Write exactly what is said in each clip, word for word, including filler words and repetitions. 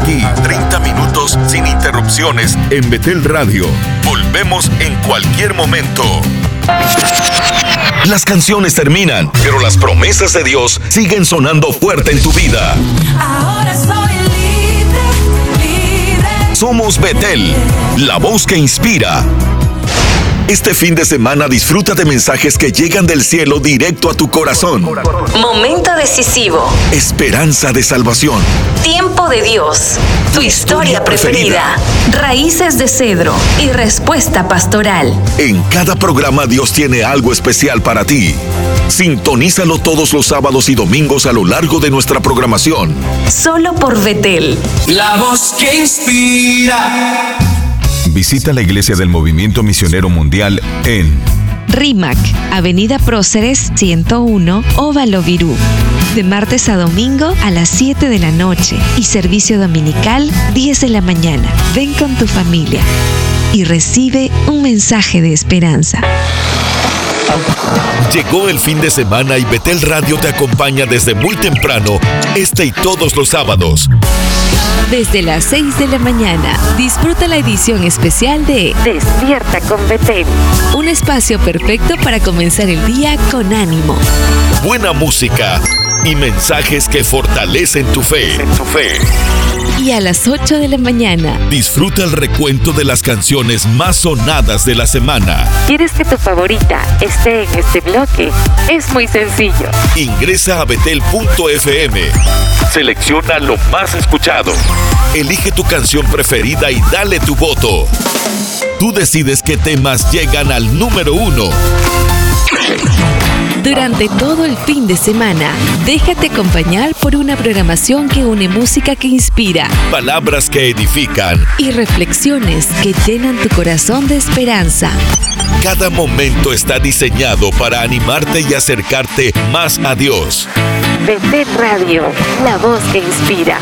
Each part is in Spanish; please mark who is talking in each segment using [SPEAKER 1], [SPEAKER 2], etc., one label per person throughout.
[SPEAKER 1] aquí, treinta minutos sin interrupciones en Betel Radio. Volvemos en cualquier momento. Las canciones terminan, pero las promesas de Dios siguen sonando fuerte en tu vida.
[SPEAKER 2] Ahora soy libre, libre.
[SPEAKER 1] Somos Betel, la voz que inspira. Este fin de semana disfruta de mensajes que llegan del cielo directo a tu corazón.
[SPEAKER 3] Momento decisivo.
[SPEAKER 1] Esperanza de salvación.
[SPEAKER 3] Tiempo de Dios. Tu historia preferida. Raíces de cedro y respuesta pastoral.
[SPEAKER 1] En cada programa Dios tiene algo especial para ti. Sintonízalo todos los sábados y domingos a lo largo de nuestra programación.
[SPEAKER 3] Solo por Betel.
[SPEAKER 2] La voz que inspira.
[SPEAKER 1] Visita la iglesia del Movimiento Misionero Mundial en
[SPEAKER 4] RIMAC, Avenida Próceres ciento uno, Óvalo Virú. De martes a domingo a las siete de la noche y servicio dominical diez de la mañana. Ven con tu familia y recibe un mensaje de esperanza.
[SPEAKER 1] Llegó el fin de semana y Betel Radio te acompaña desde muy temprano, este y todos los sábados.
[SPEAKER 4] Desde las seis de la mañana, disfruta la edición especial de Despierta con Betel. Un espacio perfecto para comenzar el día con ánimo.
[SPEAKER 1] Buena música y mensajes que fortalecen tu fe. Tu fe.
[SPEAKER 4] Y a las ocho de la mañana,
[SPEAKER 1] disfruta el recuento de las canciones más sonadas de la semana.
[SPEAKER 4] ¿Quieres que tu favorita esté en este bloque? Es muy sencillo.
[SPEAKER 1] Ingresa a betel punto efe eme. Selecciona lo más escuchado. Elige tu canción preferida y dale tu voto. Tú decides qué temas llegan al número uno.
[SPEAKER 4] Durante todo el fin de semana, déjate acompañar por una programación que une música que inspira,
[SPEAKER 1] palabras que edifican
[SPEAKER 4] y reflexiones que llenan tu corazón de esperanza.
[SPEAKER 1] Cada momento está diseñado para animarte y acercarte más a Dios.
[SPEAKER 4] Betel Radio, la voz que inspira.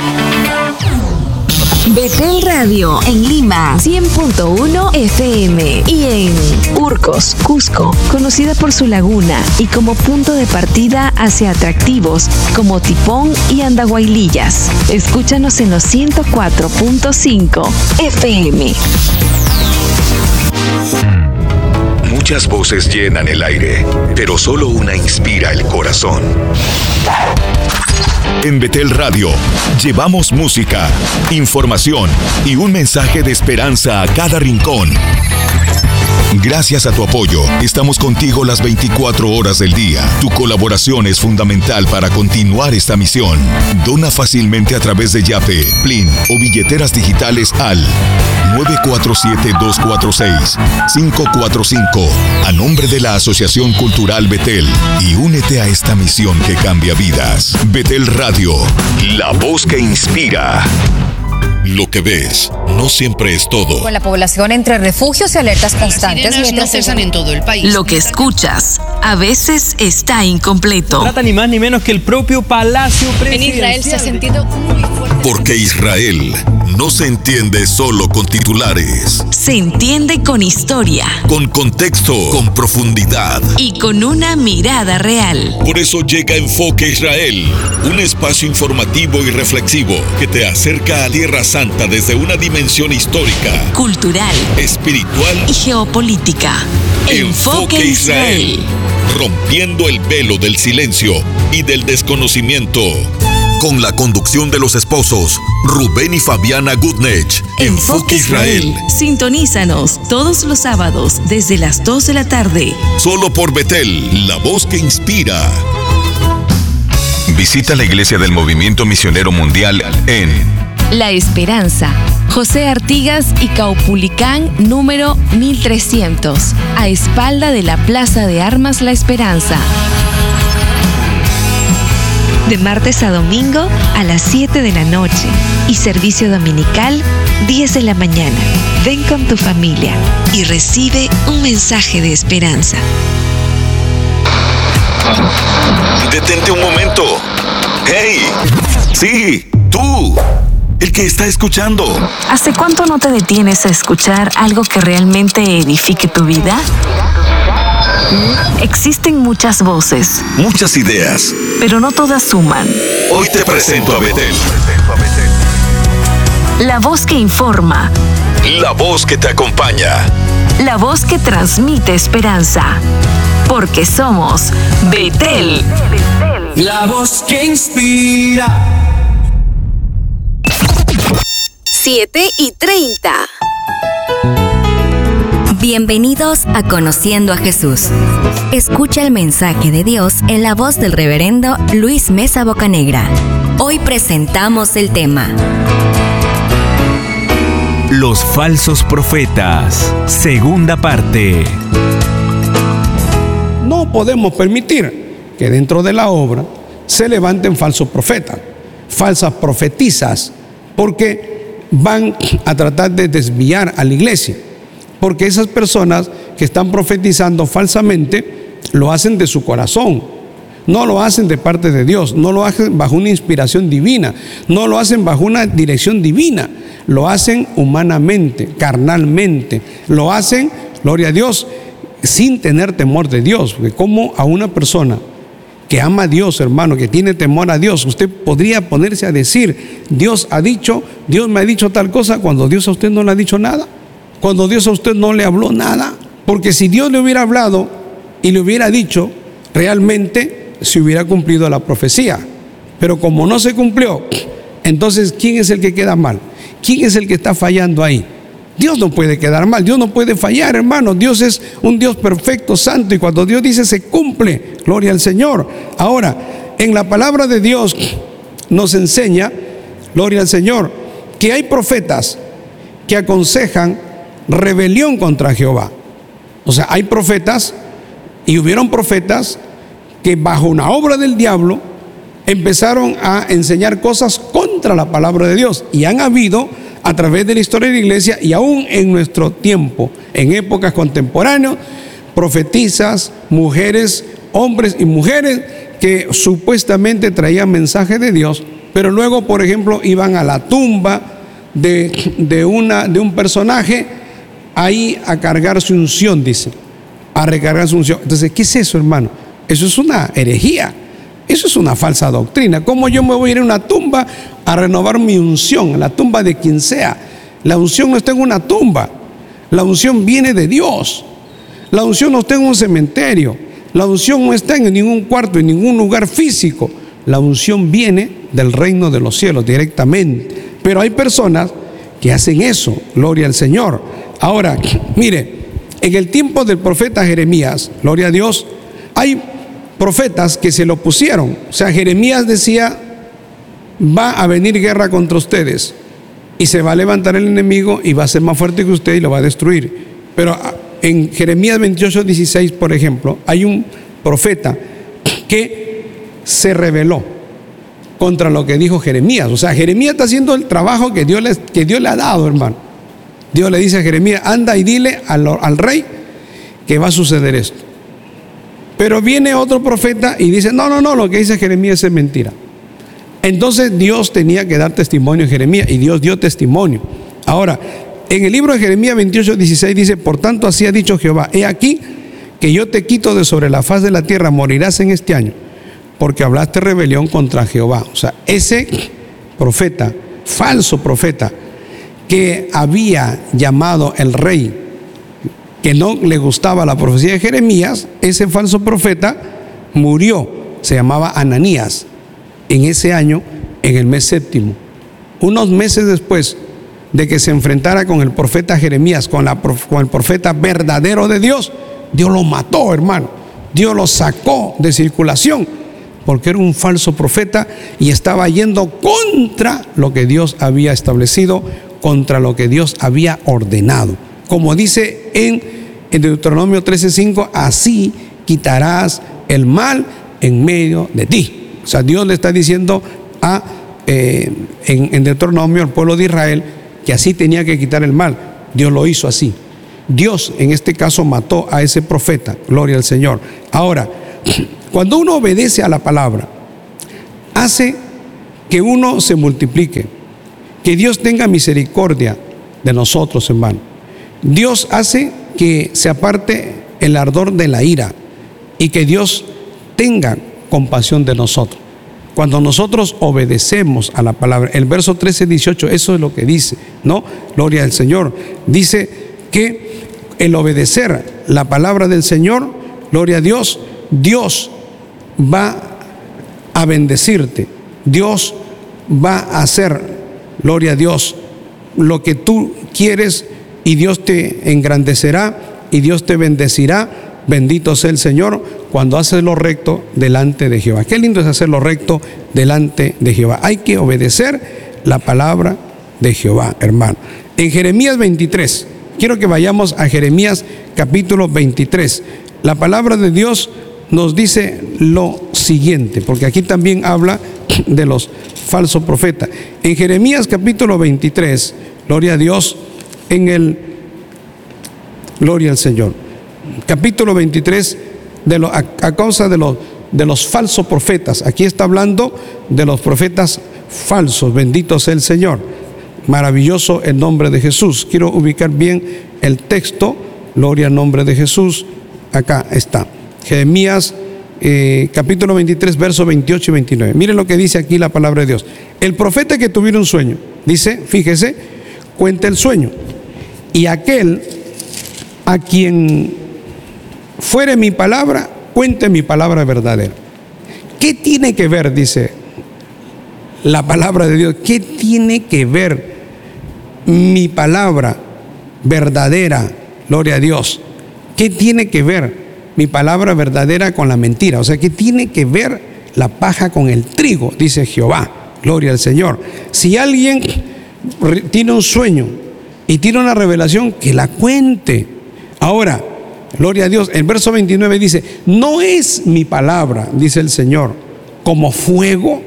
[SPEAKER 4] Betel Radio en Lima, cien punto uno efe eme, y en Urcos, Cusco, conocida por su laguna y como punto de partida hacia atractivos como Tipón y Andahuaylillas. Escúchanos en los ciento cuatro punto cinco efe eme.
[SPEAKER 1] Muchas voces llenan el aire, pero solo una inspira el corazón. En Betel Radio, llevamos música, información y un mensaje de esperanza a cada rincón. Gracias a tu apoyo, estamos contigo las veinticuatro horas del día. Tu colaboración es fundamental para continuar esta misión. Dona fácilmente a través de Yape, Plin o billeteras digitales al nueve cuatro siete, dos cuatro seis, cinco cuatro cinco a nombre de la Asociación Cultural Betel y únete a esta misión que cambia vidas. Betel Radio, la voz que inspira. Lo que ves no siempre es todo.
[SPEAKER 5] Con la población entre refugios y alertas constantes,
[SPEAKER 6] Las sirenas no cesan en todo el país.
[SPEAKER 4] Lo que escuchas a veces está incompleto.
[SPEAKER 7] Trata ni más ni menos que el propio Palacio Presidencial.
[SPEAKER 6] En Israel se ha sentido muy fuerte.
[SPEAKER 1] Porque Israel no se entiende solo con titulares.
[SPEAKER 4] Se entiende con historia,
[SPEAKER 1] Con contexto, con profundidad.
[SPEAKER 4] y con una mirada real.
[SPEAKER 1] Por eso llega Enfoque Israel, un espacio informativo y reflexivo que te acerca a Tierra Santa desde una dimensión histórica,
[SPEAKER 4] Cultural
[SPEAKER 1] espiritual
[SPEAKER 4] y geopolítica.
[SPEAKER 1] Enfoque Israel, rompiendo el velo del silencio y del desconocimiento. Con la conducción de los esposos Rubén y Fabiana Goodnech. Enfoque Israel.
[SPEAKER 4] Sintonízanos todos los sábados desde las dos de la tarde.
[SPEAKER 1] Solo por Betel, la voz que inspira. Visita la iglesia del Movimiento Misionero Mundial en
[SPEAKER 4] La Esperanza, José Artigas y Caupulicán número mil trescientos, a espalda de la Plaza de Armas La Esperanza. De martes a domingo a las siete de la noche y servicio dominical diez de la mañana. Ven con tu familia y recibe un mensaje de esperanza.
[SPEAKER 1] Detente un momento. ¡Hey! Sí, tú. El que está escuchando.
[SPEAKER 4] ¿Hace cuánto no te detienes a escuchar algo que realmente edifique tu vida? Existen muchas voces,
[SPEAKER 1] Muchas ideas.
[SPEAKER 4] pero no todas suman.
[SPEAKER 1] Hoy te presento a Betel.
[SPEAKER 3] La voz que informa.
[SPEAKER 1] La voz que te acompaña.
[SPEAKER 3] La voz que transmite esperanza. Porque somos Betel.
[SPEAKER 2] La voz que inspira.
[SPEAKER 8] siete y treinta. Bienvenidos a Conociendo a Jesús. Escucha el mensaje de Dios en la voz del reverendo Luis Mesa Bocanegra. Hoy presentamos el tema:
[SPEAKER 9] Los falsos profetas, segunda parte.
[SPEAKER 10] No podemos permitir que dentro de la obra se levanten falsos profetas, falsas profetizas, porque van a tratar de desviar a la iglesia. Porque esas personas que están profetizando falsamente lo hacen de su corazón, no lo hacen de parte de Dios, no lo hacen bajo una inspiración divina, no lo hacen bajo una dirección divina, lo hacen humanamente, carnalmente, lo hacen, gloria a Dios, sin tener temor de Dios. Porque como a una persona que ama a Dios, hermano, que tiene temor a Dios, usted podría ponerse a decir: Dios ha dicho, Dios me ha dicho tal cosa, cuando Dios a usted no le ha dicho nada, cuando Dios a usted no le habló nada? Porque si Dios le hubiera hablado y le hubiera dicho, realmente se hubiera cumplido la profecía. Pero como no se cumplió, entonces ¿quién es el que queda mal? ¿Quién es el que está fallando ahí? Dios no puede quedar mal, Dios no puede fallar, hermano. Dios es un Dios perfecto, santo, y cuando Dios dice se cumple. Gloria al Señor. Ahora, en la palabra de Dios nos enseña, gloria al Señor, que hay profetas que aconsejan rebelión contra Jehová. O sea, hay profetas, y hubieron profetas que bajo una obra del diablo empezaron a enseñar cosas contra la palabra de Dios, y han habido a través de la historia de la iglesia, y aún en nuestro tiempo, en épocas contemporáneas, profetizas, mujeres, hombres y mujeres que supuestamente traían mensaje de Dios, pero luego, por ejemplo, iban a la tumba de, de, una, de un personaje ahí a cargar su unción, dice, a recargar su unción. Entonces, ¿qué es eso, hermano? Eso es una herejía. Eso es una falsa doctrina. ¿Cómo yo me voy a ir a una tumba a renovar mi unción? La tumba de quien sea. La unción no está en una tumba. La unción viene de Dios. La unción no está en un cementerio. La unción no está en ningún cuarto, en ningún lugar físico. La unción viene del reino de los cielos directamente. Pero hay personas que hacen eso. Gloria al Señor. Ahora, mire, en el tiempo del profeta Jeremías, gloria a Dios, hay profetas que se lo pusieron. O sea, Jeremías decía: va a venir guerra contra ustedes y se va a levantar el enemigo y va a ser más fuerte que usted y lo va a destruir. Pero en Jeremías veintiocho, dieciséis, por ejemplo, hay un profeta que se rebeló contra lo que dijo Jeremías. O sea, Jeremías está haciendo el trabajo que Dios le, que Dios le ha dado, hermano. Dios le dice a Jeremías: anda y dile al, al rey que va a suceder esto. Pero viene otro profeta y dice: no, no, no, lo que dice Jeremías es mentira. Entonces Dios tenía que dar testimonio a Jeremías, y Dios dio testimonio. Ahora, en el libro de Jeremías veintiocho, dieciséis dice: por tanto así ha dicho Jehová, he aquí que yo te quito de sobre la faz de la tierra, morirás en este año, porque hablaste rebelión contra Jehová. O sea, ese profeta, falso profeta, que había llamado el rey, que no le gustaba la profecía de Jeremías, ese falso profeta murió. Se llamaba Ananías, en ese año, en el mes séptimo. Unos meses después de que se enfrentara con el profeta Jeremías, con, la, con el profeta verdadero de Dios, Dios lo mató, hermano. Dios lo sacó de circulación, porque era un falso profeta y estaba yendo contra lo que Dios había establecido, contra lo que Dios había ordenado. Como dice en, en Deuteronomio trece, cinco, así quitarás el mal en medio de ti. O sea, Dios le está diciendo a, eh, en, en Deuteronomio al pueblo de Israel que así tenía que quitar el mal. Dios lo hizo así. Dios en este caso mató a ese profeta. Gloria al Señor. Ahora, cuando uno obedece a la palabra, hace que uno se multiplique, que Dios tenga misericordia de nosotros, hermano. Dios hace que se aparte el ardor de la ira y que Dios tenga compasión de nosotros. Cuando nosotros obedecemos a la palabra, el verso trece, dieciocho, eso es lo que dice, ¿no? Gloria al Señor. Dice que el obedecer la palabra del Señor, gloria a Dios, Dios va a bendecirte. Dios va a hacer, gloria a Dios, lo que tú quieres, y Dios te engrandecerá y Dios te bendecirá. Bendito sea el Señor cuando haces lo recto delante de Jehová. Qué lindo es hacer lo recto delante de Jehová. Hay que obedecer la palabra de Jehová, hermano. En Jeremías veintitrés, quiero que vayamos a Jeremías capítulo veintitrés. La palabra de Dios nos dice lo siguiente, porque aquí también habla de los falsos profetas. En Jeremías capítulo veintitrés, gloria a Dios, en el, gloria al Señor, capítulo veintitrés, de lo, a, a causa de los, de los falsos profetas. Aquí está hablando de los profetas falsos. Bendito sea el Señor. Maravilloso el nombre de Jesús. Quiero ubicar bien el texto. Gloria al nombre de Jesús. Acá está. Jeremías eh, capítulo veintitrés, versos veintiocho y veintinueve. Miren lo que dice aquí la palabra de Dios. El profeta que tuviera un sueño, dice, fíjese, cuenta el sueño. Y aquel a quien fuere mi palabra, cuente mi palabra verdadera. ¿Qué tiene que ver, dice la palabra de Dios? ¿Qué tiene que ver mi palabra verdadera? Gloria a Dios. ¿Qué tiene que ver mi palabra verdadera con la mentira? O sea, ¿qué tiene que ver la paja con el trigo? Dice Jehová. Gloria al Señor. Si alguien tiene un sueño y tiene una revelación, que la cuente. Ahora, gloria a Dios, el verso veintinueve dice, no es mi palabra, dice el Señor, como fuego,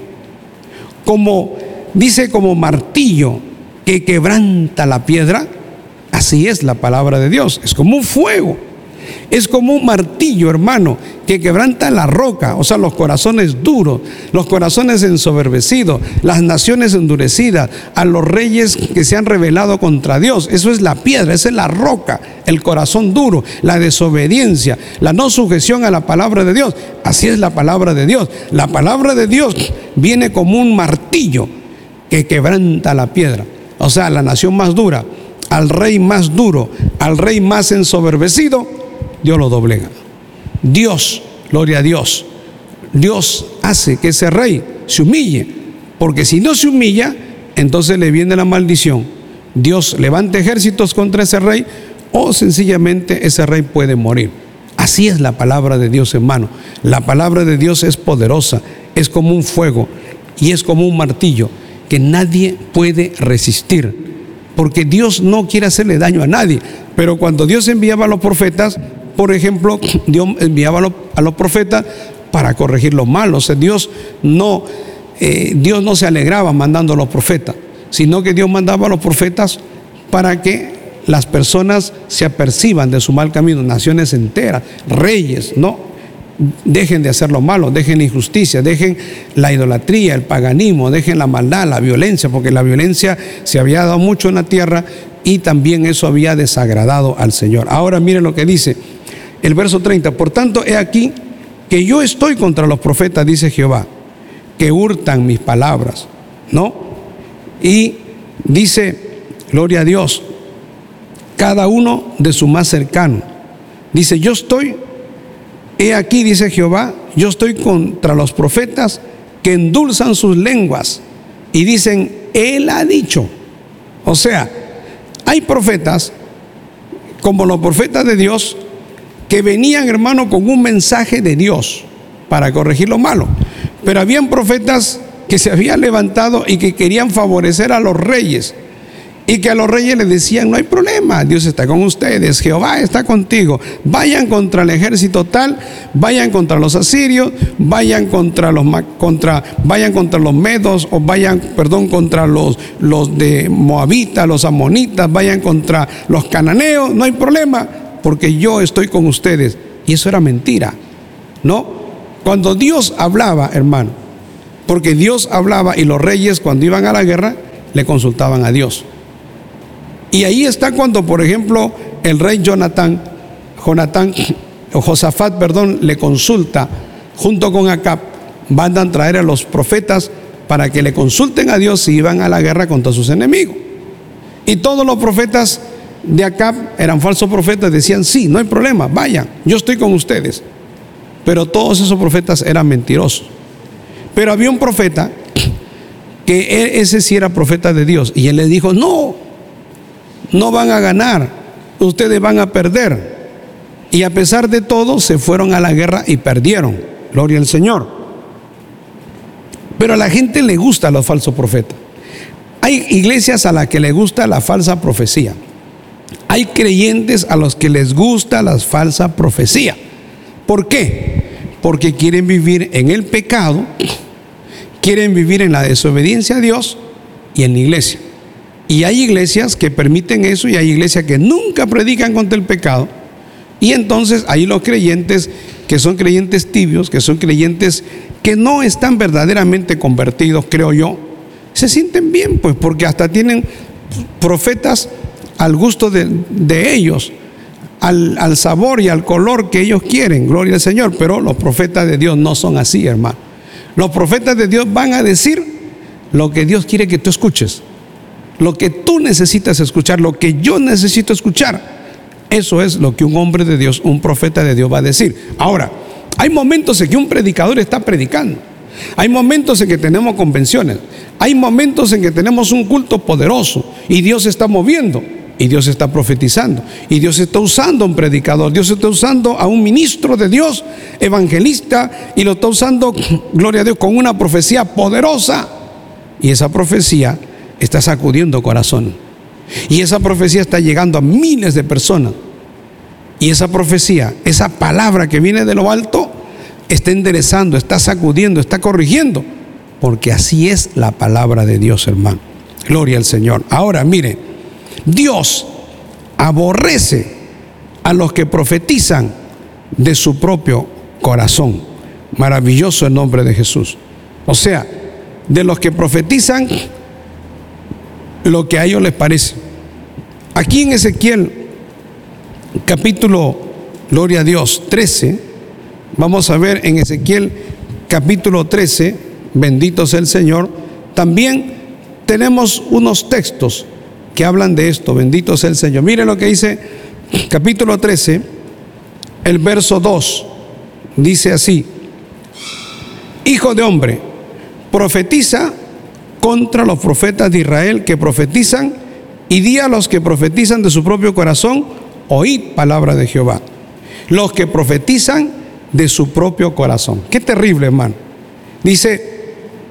[SPEAKER 10] como, dice, como martillo que quebranta la piedra. Así es la palabra de Dios, es como un fuego, es como un martillo, hermano, que quebranta la roca, o sea, los corazones duros, los corazones ensoberbecidos, las naciones endurecidas, a los reyes que se han rebelado contra Dios. Eso es la piedra, esa es la roca, el corazón duro, la desobediencia, la no sujeción a la palabra de Dios. Así es la palabra de Dios. La palabra de Dios viene como un martillo que quebranta la piedra, o sea, la nación más dura, al rey más duro, al rey más ensoberbecido, Dios lo doblega. Dios, gloria a Dios, Dios hace que ese rey se humille, porque si no se humilla, entonces le viene la maldición. Dios levanta ejércitos contra ese rey, o sencillamente ese rey puede morir. Así es la palabra de Dios, hermano. La palabra de Dios es poderosa, es como un fuego y es como un martillo que nadie puede resistir, porque Dios no quiere hacerle daño a nadie. Pero cuando Dios enviaba a los profetas, por ejemplo, Dios enviaba a los, a los profetas para corregir los malos. O sea, Dios no, eh, Dios no se alegraba mandando a los profetas, sino que Dios mandaba a los profetas para que las personas se aperciban de su mal camino. Naciones enteras, reyes, no, dejen de hacer lo malo, dejen la injusticia, dejen la idolatría, el paganismo, dejen la maldad, la violencia, porque la violencia se había dado mucho en la tierra y también eso había desagradado al Señor. Ahora miren lo que dice el verso treinta. Por tanto, he aquí que yo estoy contra los profetas, dice Jehová, que hurtan mis palabras, ¿no? Y dice, gloria a Dios, cada uno de su más cercano. Dice, yo estoy, he aquí, dice Jehová, yo estoy contra los profetas que endulzan sus lenguas y dicen, él ha dicho. O sea, hay profetas, como los profetas de Dios, que venían, hermano, con un mensaje de Dios para corregir lo malo. Pero habían profetas que se habían levantado y que querían favorecer a los reyes, y que a los reyes les decían, no hay problema, Dios está con ustedes, Jehová está contigo, vayan contra el ejército tal, vayan contra los asirios, vayan contra los contra, vayan contra los medos, o vayan, perdón, contra los, los de moabitas, los amonitas, vayan contra los cananeos, no hay problema, porque yo estoy con ustedes. Y eso era mentira, ¿no? Cuando Dios hablaba, hermano, porque Dios hablaba, y los reyes cuando iban a la guerra le consultaban a Dios. Y ahí está cuando, por ejemplo, el rey Jonatán, Jonatán, o Josafat, perdón, le consulta junto con Acab, mandan traer a los profetas para que le consulten a Dios si iban a la guerra contra sus enemigos. Y todos los profetas de Acab eran falsos profetas, decían: sí, no hay problema, vayan, yo estoy con ustedes. Pero todos esos profetas eran mentirosos. Pero había un profeta que ese sí era profeta de Dios, y él les dijo: no, no van a ganar, ustedes van a perder. Y a pesar de todo se fueron a la guerra y perdieron. Gloria al Señor. Pero a la gente le gusta los falsos profetas. Hay iglesias a las que les gusta la falsa profecía. Hay creyentes a los que les gusta la falsa profecía. ¿Por qué? Porque quieren vivir en el pecado, quieren vivir en la desobediencia a Dios y en la iglesia. Y hay iglesias que permiten eso, y hay iglesias que nunca predican contra el pecado. Y entonces ahí los creyentes que son creyentes tibios, que son creyentes que no están verdaderamente convertidos, creo yo, se sienten bien, pues, porque hasta tienen profetas al gusto de, de ellos, al, al sabor y al color que ellos quieren, gloria al Señor. Pero los profetas de Dios no son así, hermano. Los profetas de Dios van a decir lo que Dios quiere que tú escuches, lo que tú necesitas escuchar, lo que yo necesito escuchar. Eso es lo que un hombre de Dios, un profeta de Dios va a decir. Ahora, hay momentos en que un predicador está predicando. Hay momentos en que tenemos convenciones. Hay momentos en que tenemos un culto poderoso y Dios se está moviendo, y Dios está profetizando, y Dios está usando a un predicador, Dios está usando a un ministro de Dios, evangelista, y lo está usando, gloria a Dios, con una profecía poderosa. Y esa profecía está sacudiendo corazón. Y esa profecía está llegando a miles de personas. Y esa profecía, esa palabra que viene de lo alto, está enderezando, está sacudiendo, está corrigiendo. Porque así es la palabra de Dios, hermano. Gloria al Señor. Ahora, mire, Dios aborrece a los que profetizan de su propio corazón. Maravilloso el nombre de Jesús. O sea, de los que profetizan lo que a ellos les parece. Aquí en Ezequiel capítulo, gloria a Dios, trece, vamos a ver en Ezequiel capítulo trece, bendito sea el Señor, también tenemos unos textos que hablan de esto, bendito sea el Señor. Mire lo que dice capítulo trece, el verso dos, dice así: hijo de hombre, profetiza contra los profetas de Israel que profetizan, y di a los que profetizan de su propio corazón: oíd palabra de Jehová. Los que profetizan de su propio corazón. Qué terrible, hermano. Dice: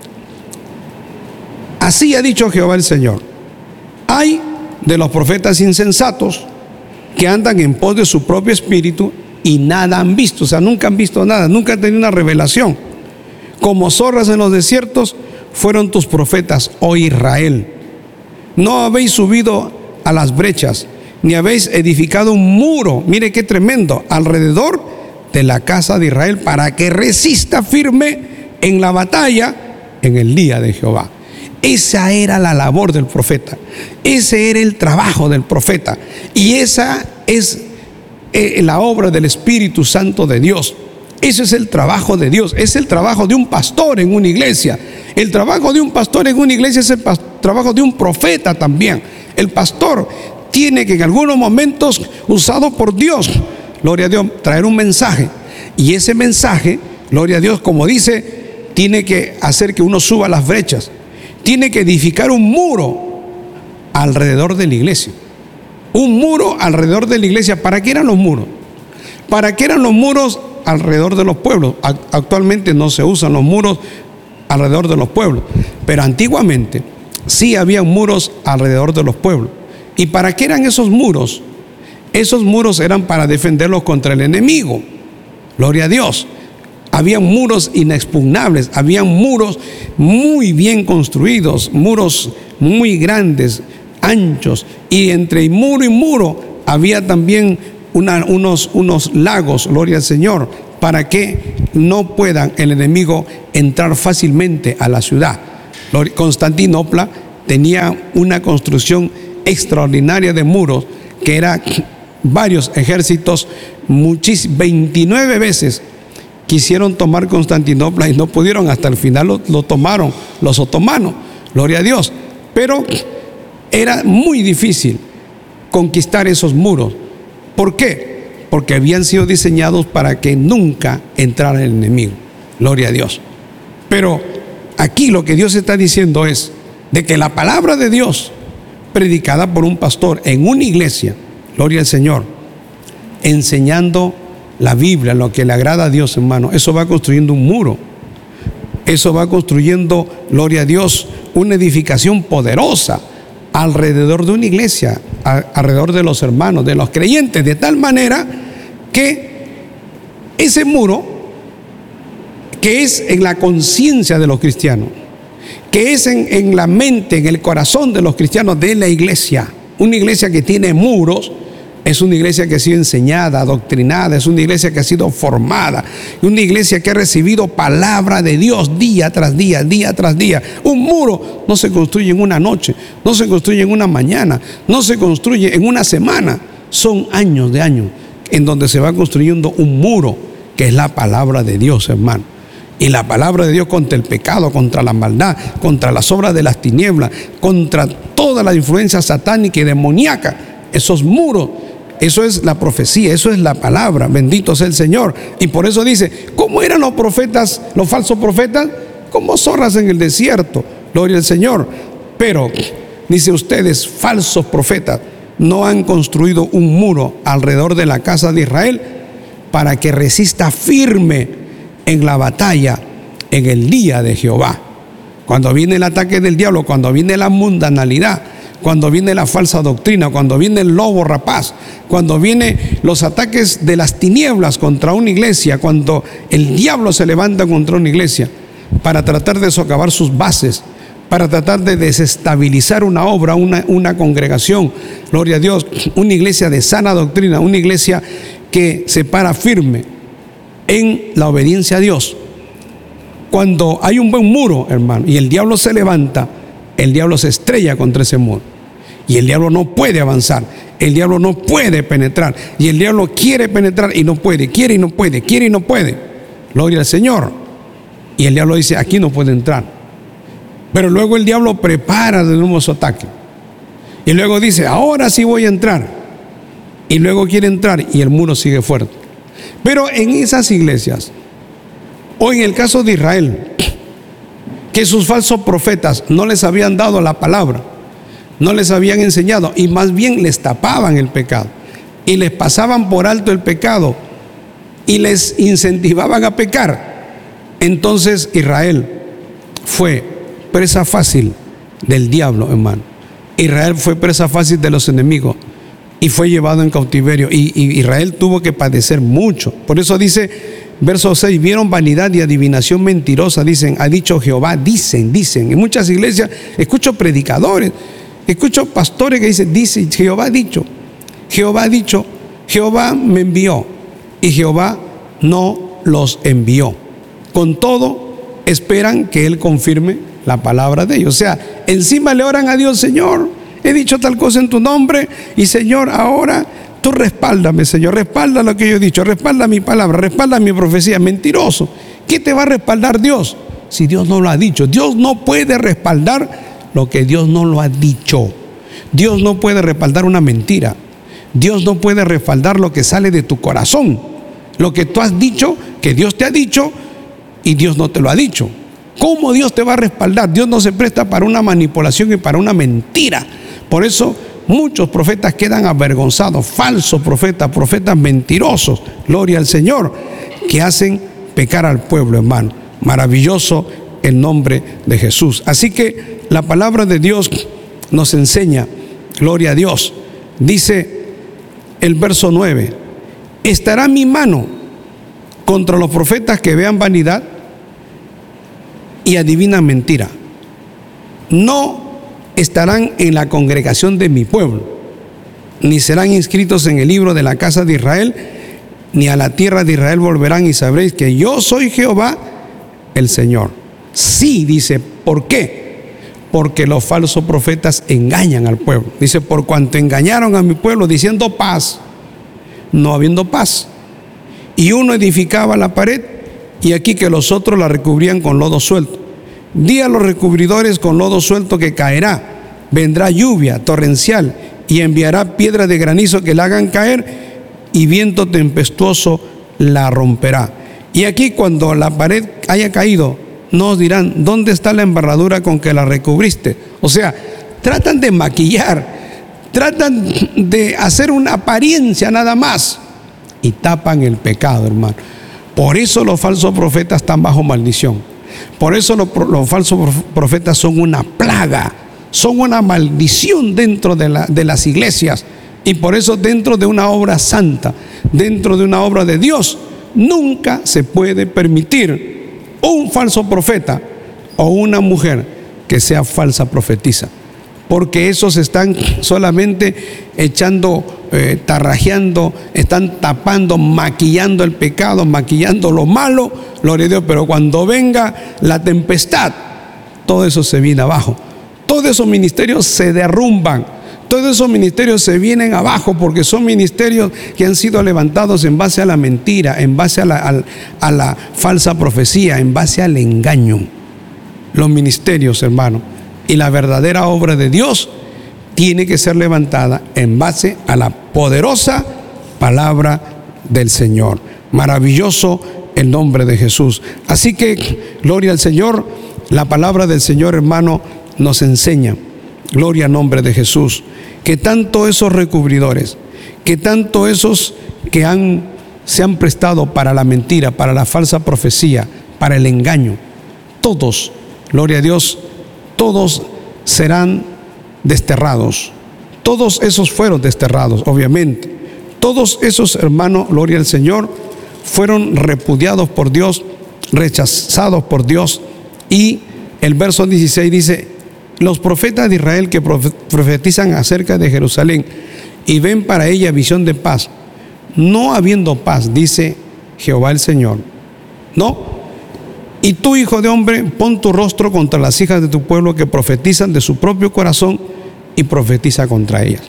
[SPEAKER 10] así ha dicho Jehová el Señor: hay de los profetas insensatos que andan en pos de su propio espíritu y nada han visto. O sea, nunca han visto nada, nunca han tenido una revelación. Como zorras en los desiertos fueron tus profetas, oh Israel. No habéis subido a las brechas, ni habéis edificado un muro, mire qué tremendo, alrededor de la casa de Israel, para que resista firme en la batalla en el día de Jehová. Esa era la labor del profeta, ese era el trabajo del profeta, y esa es eh, la obra del Espíritu Santo de Dios. Ese es el trabajo de Dios, es el trabajo de un pastor en una iglesia. El trabajo de un pastor en una iglesia es el trabajo de un profeta también. El pastor tiene que en algunos momentos, usado por Dios, gloria a Dios, traer un mensaje. Y ese mensaje, gloria a Dios, como dice, tiene que hacer que uno suba las brechas. Tiene que edificar un muro alrededor de la iglesia. Un muro alrededor de la iglesia. ¿Para qué eran los muros? ¿Para qué eran los muros alrededor de los pueblos? Actualmente no se usan los muros alrededor de los pueblos, pero antiguamente sí había muros alrededor de los pueblos. ¿Y para qué eran esos muros? Esos muros eran para defenderlos contra el enemigo. Gloria a Dios. Habían muros inexpugnables, habían muros muy bien construidos, muros muy grandes, anchos, y entre muro y muro había también una, unos, unos lagos, gloria al Señor, para que no puedan el enemigo entrar fácilmente a la ciudad. Constantinopla tenía una construcción extraordinaria de muros, que era varios ejércitos, muchis, veintinueve veces quisieron tomar Constantinopla y no pudieron, hasta el final lo, lo tomaron los otomanos, gloria a Dios. Pero era muy difícil conquistar esos muros. ¿Por qué? Porque habían sido diseñados para que nunca entrara el enemigo, gloria a Dios. Pero aquí lo que Dios está diciendo es de que la palabra de Dios, predicada por un pastor en una iglesia, gloria al Señor, enseñando la Biblia, lo que le agrada a Dios, hermano, eso va construyendo un muro. Eso va construyendo, gloria a Dios, una edificación poderosa alrededor de una iglesia, a, alrededor de los hermanos, de los creyentes, de tal manera que ese muro, que es en la conciencia de los cristianos, que es en, en la mente, en el corazón de los cristianos de la iglesia, una iglesia que tiene muros, es una iglesia que ha sido enseñada, adoctrinada, es una iglesia que ha sido formada, una iglesia que ha recibido palabra de Dios día tras día, día tras día. Un muro no se construye en una noche, no se construye en una mañana, no se construye en una semana, son años de años en donde se va construyendo un muro que es la palabra de Dios, hermano. Y la palabra de Dios contra el pecado, contra la maldad, contra las obras de las tinieblas, contra toda la influencia satánica y demoníaca, esos muros. Eso es la profecía, eso es la palabra, bendito sea el Señor. Y por eso dice, ¿cómo eran los profetas, los falsos profetas? Como zorras en el desierto, gloria al Señor. Pero, dice ustedes, falsos profetas, no han construido un muro alrededor de la casa de Israel para que resista firme en la batalla en el día de Jehová. Cuando viene el ataque del diablo, cuando viene la mundanalidad, cuando viene la falsa doctrina, cuando viene el lobo rapaz, cuando vienen los ataques de las tinieblas contra una iglesia, cuando el diablo se levanta contra una iglesia para tratar de socavar sus bases, para tratar de desestabilizar una obra, una, una congregación, gloria a Dios, una iglesia de sana doctrina, una iglesia que se para firme en la obediencia a Dios. Cuando hay un buen muro, hermano, y el diablo se levanta, el diablo se estrella contra ese muro y el diablo no puede avanzar, el diablo no puede penetrar, y el diablo quiere penetrar y no puede, quiere y no puede, quiere y no puede, gloria al Señor. Y el diablo dice, aquí no puede entrar. Pero luego el diablo prepara de nuevo su ataque y luego dice, ahora sí voy a entrar, y luego quiere entrar y el muro sigue fuerte. Pero en esas iglesias, o en el caso de Israel, que sus falsos profetas no les habían dado la palabra, no les habían enseñado, y más bien les tapaban el pecado y les pasaban por alto el pecado y les incentivaban a pecar, entonces Israel fue presa fácil del diablo, hermano. Israel fue presa fácil de los enemigos y fue llevado en cautiverio, y, y Israel tuvo que padecer mucho. Por eso dice verso seis, vieron vanidad y adivinación mentirosa, dicen, ha dicho Jehová, dicen, dicen. En muchas iglesias escucho predicadores, escucho pastores que dicen, dice, Jehová ha dicho, Jehová ha dicho, Jehová me envió, y Jehová no los envió. Con todo, esperan que Él confirme la palabra de ellos. O sea, encima le oran a Dios, Señor, he dicho tal cosa en tu nombre, y Señor, ahora tú respáldame, Señor, respalda lo que yo he dicho, respalda mi palabra, respalda mi profecía. Mentiroso, ¿qué te va a respaldar Dios si Dios no lo ha dicho? Dios no puede respaldar lo que Dios no lo ha dicho. Dios no puede respaldar una mentira. Dios no puede respaldar lo que sale de tu corazón, lo que tú has dicho, que Dios te ha dicho y Dios no te lo ha dicho. ¿Cómo Dios te va a respaldar? Dios no se presta para una manipulación y para una mentira. Por eso muchos profetas quedan avergonzados, falsos profetas, profetas mentirosos, gloria al Señor, que hacen pecar al pueblo, hermano. Maravilloso el nombre de Jesús. Así que la palabra de Dios nos enseña, gloria a Dios. Dice el verso nueve, ¿estará mi mano contra los profetas que vean vanidad y adivinan mentira? No estarán en la congregación de mi pueblo, ni serán inscritos en el libro de la casa de Israel, ni a la tierra de Israel volverán, y sabréis que yo soy Jehová el Señor. Sí, dice, ¿por qué? Porque los falsos profetas engañan al pueblo. Dice, por cuanto engañaron a mi pueblo diciendo paz, no habiendo paz. Y uno edificaba la pared y aquí que los otros la recubrían con lodo suelto. Di a los recubridores con lodo suelto que caerá, vendrá lluvia torrencial y enviará piedras de granizo que la hagan caer y viento tempestuoso la romperá. Y aquí cuando la pared haya caído, nos dirán, ¿dónde está la embarradura con que la recubriste? O sea, tratan de maquillar, tratan de hacer una apariencia nada más y tapan el pecado, hermano. Por eso los falsos profetas están bajo maldición. Por eso los, los falsos profetas son una plaga, son una maldición dentro de, la, de las iglesias. Y por eso dentro de una obra santa, dentro de una obra de Dios, nunca se puede permitir un falso profeta o una mujer que sea falsa profetisa, porque esos están solamente echando, eh, tarrajeando, están tapando, maquillando el pecado, maquillando lo malo, gloria a Dios. Pero cuando venga la tempestad, todo eso se viene abajo, todos esos ministerios se derrumban, todos esos ministerios se vienen abajo, porque son ministerios que han sido levantados en base a la mentira, en base a la, a, a la falsa profecía, en base al engaño. Los ministerios, hermano, y la verdadera obra de Dios tiene que ser levantada en base a la poderosa palabra del Señor. Maravilloso el nombre de Jesús. Así que, gloria al Señor, la palabra del Señor, hermano, nos enseña, gloria al nombre de Jesús, que tanto esos recubridores, que tanto esos que han, se han prestado para la mentira, para la falsa profecía, para el engaño, todos, gloria a Dios, todos serán desterrados. Todos esos fueron desterrados, obviamente. Todos esos, hermanos, gloria al Señor, fueron repudiados por Dios, rechazados por Dios. Y el verso dieciséis dice: los profetas de Israel que profetizan acerca de Jerusalén y ven para ella visión de paz, no habiendo paz, dice Jehová el Señor. No. Y tú, hijo de hombre, pon tu rostro contra las hijas de tu pueblo que profetizan de su propio corazón y profetiza contra ellas.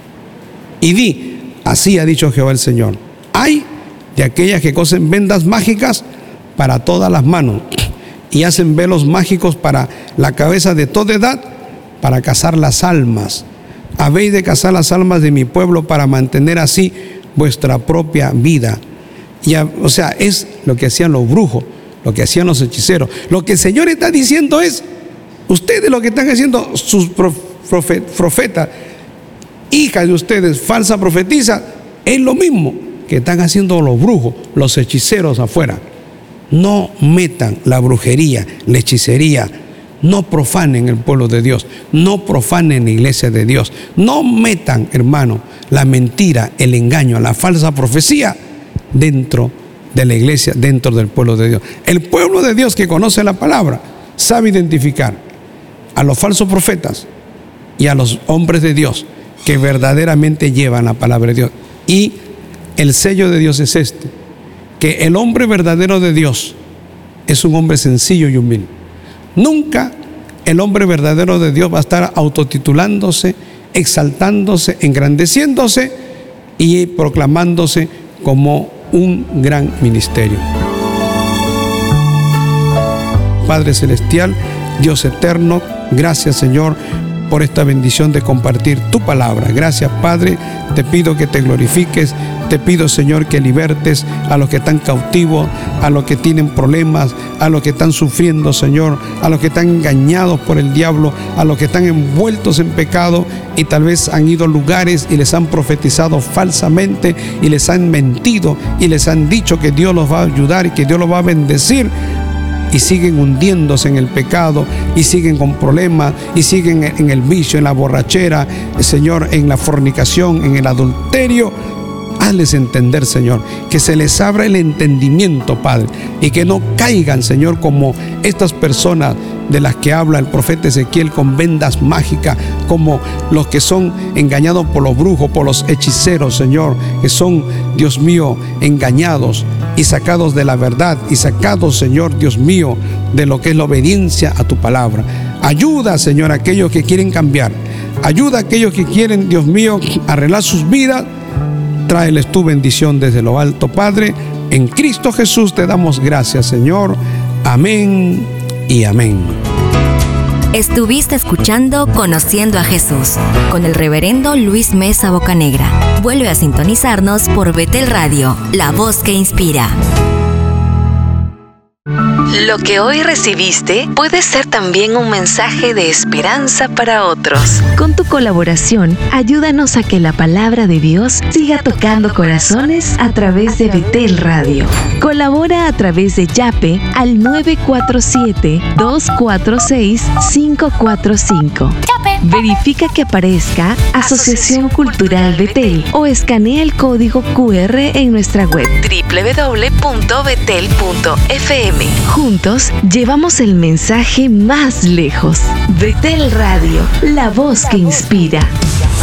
[SPEAKER 10] Y di, así ha dicho Jehová el Señor: hay de aquellas que cosen vendas mágicas para todas las manos y hacen velos mágicos para la cabeza de toda edad, para cazar las almas. Habéis de cazar las almas de mi pueblo para mantener así vuestra propia vida. Y, o sea, es lo que hacían los brujos, lo que hacían los hechiceros. Lo que el Señor está diciendo es: ustedes lo que están haciendo, sus profetas, hijas de ustedes, falsa profetisa, es lo mismo que están haciendo los brujos, los hechiceros afuera. No metan la brujería, la hechicería, no profanen el pueblo de Dios, no profanen la iglesia de Dios, no metan, hermano, la mentira, el engaño, la falsa profecía dentro de la iglesia, dentro del pueblo de Dios. El pueblo de Dios que conoce la palabra sabe identificar a los falsos profetas y a los hombres de Dios que verdaderamente llevan la palabra de Dios. Y el sello de Dios es este: que el hombre verdadero de Dios es un hombre sencillo y humilde. Nunca el hombre verdadero de Dios va a estar autotitulándose, exaltándose, engrandeciéndose y proclamándose como un gran ministerio. Padre celestial, Dios eterno, gracias, Señor, por esta bendición de compartir tu palabra. Gracias, Padre, te pido que te glorifiques, te pido, Señor, que libertes a los que están cautivos, a los que tienen problemas, a los que están sufriendo, Señor, a los que están engañados por el diablo, a los que están envueltos en pecado y tal vez han ido a lugares y les han profetizado falsamente y les han mentido y les han dicho que Dios los va a ayudar y que Dios los va a bendecir, y siguen hundiéndose en el pecado y siguen con problemas y siguen en el vicio, en la borrachera, Señor, en la fornicación, en el adulterio. Hazles entender, Señor, que se les abra el entendimiento, Padre, y que no caigan, Señor, como estas personas de las que habla el profeta Ezequiel, con vendas mágicas, como los que son engañados por los brujos, por los hechiceros, Señor, que son, Dios mío, engañados y sacados de la verdad y sacados, Señor, Dios mío, de lo que es la obediencia a tu palabra. Ayuda, Señor, a aquellos que quieren cambiar. Ayuda a aquellos que quieren, Dios mío, arreglar sus vidas. Tráeles tu bendición desde lo alto, Padre. En Cristo Jesús te damos gracias, Señor. Amén y amén.
[SPEAKER 8] Estuviste escuchando Conociendo a Jesús con el reverendo Luis Mesa Bocanegra. Vuelve a sintonizarnos por Betel Radio, la voz que inspira.
[SPEAKER 3] Lo que hoy recibiste puede ser también un mensaje de esperanza para otros.
[SPEAKER 4] Con tu colaboración, ayúdanos a que la palabra de Dios siga tocando corazones a través de Betel Radio. Colabora a través de Yape al nueve cuatro siete, dos cuatro seis, cinco cuatro cinco. Verifica que aparezca Asociación Cultural Betel o escanea el código cu erre en nuestra web
[SPEAKER 3] doble u doble u doble u punto betel punto efe eme.
[SPEAKER 4] Juntos llevamos el mensaje más lejos. Betel Radio, la voz que inspira.